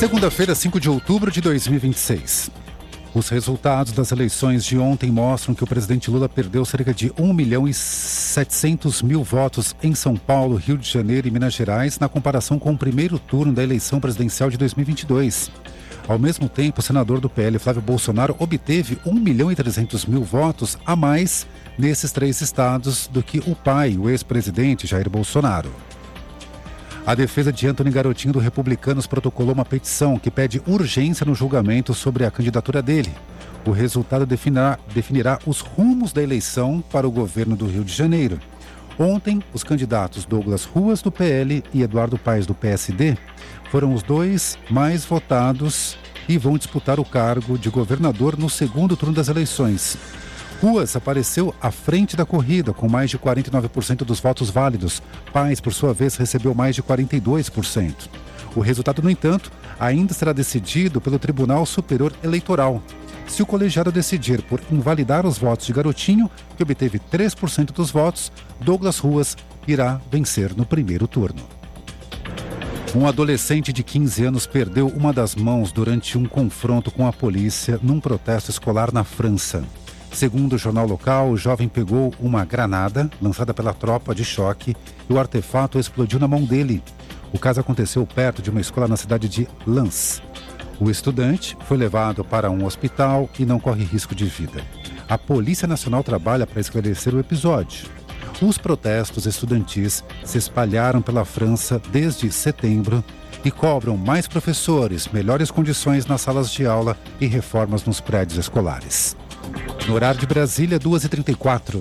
Segunda-feira, 5 de outubro de 2026. Os resultados das eleições de ontem mostram que o presidente Lula perdeu cerca de 1.700.000 votos em São Paulo, Rio de Janeiro e Minas Gerais, na comparação com o primeiro turno da eleição presidencial de 2022. Ao mesmo tempo, o senador do PL, Flávio Bolsonaro, obteve 1.300.000 votos a mais nesses três estados do que o pai, o ex-presidente Jair Bolsonaro. A defesa de Antony Garotinho do Republicanos protocolou uma petição que pede urgência no julgamento sobre a candidatura dele. O resultado definirá os rumos da eleição para o governo do Rio de Janeiro. Ontem, os candidatos Douglas Ruas, do PL, e Eduardo Paes, do PSD, foram os dois mais votados e vão disputar o cargo de governador no segundo turno das eleições. Ruas apareceu à frente da corrida, com mais de 49% dos votos válidos. Paes, por sua vez, recebeu mais de 42%. O resultado, no entanto, ainda será decidido pelo Tribunal Superior Eleitoral. Se o colegiado decidir por invalidar os votos de Garotinho, que obteve 3% dos votos, Douglas Ruas irá vencer no primeiro turno. Um adolescente de 15 anos perdeu uma das mãos durante um confronto com a polícia num protesto escolar na França. Segundo o jornal local, o jovem pegou uma granada lançada pela tropa de choque e o artefato explodiu na mão dele. O caso aconteceu perto de uma escola na cidade de Lens. O estudante foi levado para um hospital e não corre risco de vida. A Polícia Nacional trabalha para esclarecer o episódio. Os protestos estudantis se espalharam pela França desde setembro e cobram mais professores, melhores condições nas salas de aula e reformas nos prédios escolares. No horário de Brasília, 2h34.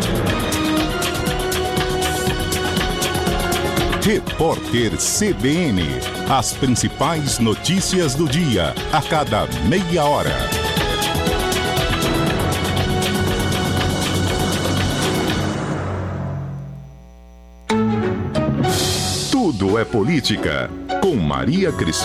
Repórter CBN. As principais notícias do dia, a cada meia hora. Tudo é política, com Maria Cristina.